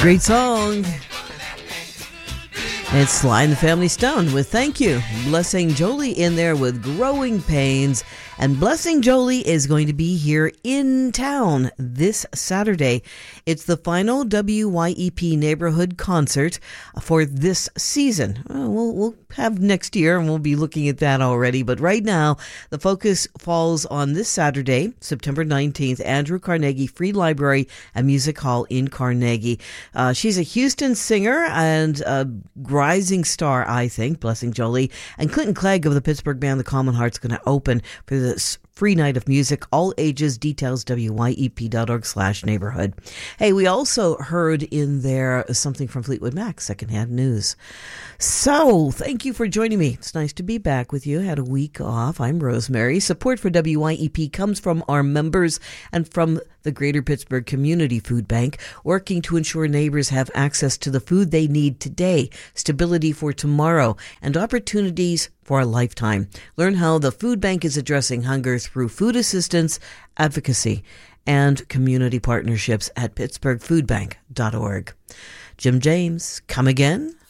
Great song. It's Sly and the Family Stone with Thank You. Blessing Jolie in there with Growing Pains. And Blessing Jolie is going to be here in town this Saturday. It's the final WYEP neighborhood concert for this season. We'll have next year, and we'll be looking at that already. But right now, the focus falls on this Saturday, September 19th, Andrew Carnegie Free Library and Music Hall in Carnegie. She's a Houston singer and a rising star, I think, Blessing Jolie. And Clinton Clegg of the Pittsburgh band The Common Heart's going to open for this free night of music, all ages. Details wyep.org/neighborhood. Hey, we also heard in there something from Fleetwood Mac, secondhand news. So, thank you for joining me. It's nice to be back with you. Had a week off. I'm Rosemary. Support for WYEP comes from our members and from the Greater Pittsburgh Community Food Bank, working to ensure neighbors have access to the food they need today, stability for tomorrow, and opportunities for a lifetime. Learn how the food bank is addressing hunger through food assistance, advocacy, and community partnerships at pittsburghfoodbank.org. Jim James, come again?